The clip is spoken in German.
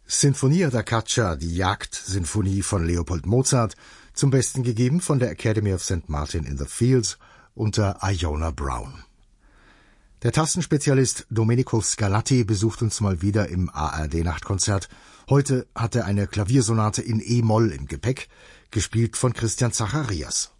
Sinfonia da Caccia, die Jagdsinfonie von Leopold Mozart, zum Besten gegeben von der Academy of St. Martin in the Fields unter Iona Brown. Der Tastenspezialist Domenico Scarlatti besucht uns mal wieder im ARD-Nachtkonzert. Heute hat er eine Klaviersonate in E-Moll im Gepäck, gespielt von Christian Zacharias.